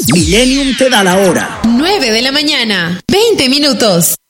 Millennium te da la hora. 9 de la mañana, 20 minutos.